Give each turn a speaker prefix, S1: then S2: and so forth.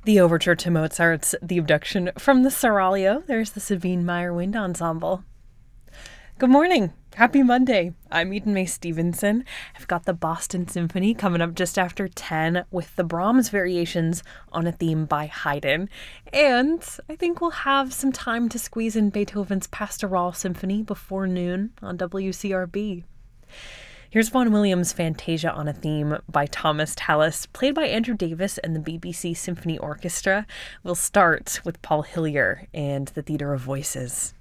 S1: The overture to Mozart's The Abduction from the Seraglio. There's the Sabine Meyer Wind Ensemble. Good morning. Happy Monday. I'm Eden Mae Stevenson. I've got the Boston Symphony coming up just after 10 with the Brahms variations on a theme by Haydn. And I think we'll have some time to squeeze in Beethoven's Pastoral Symphony before noon on WCRB. Here's Vaughan Williams' Fantasia on a Theme by Thomas Tallis, played by Andrew Davis and the BBC Symphony Orchestra. We'll start with Paul Hillier and the Theatre of Voices.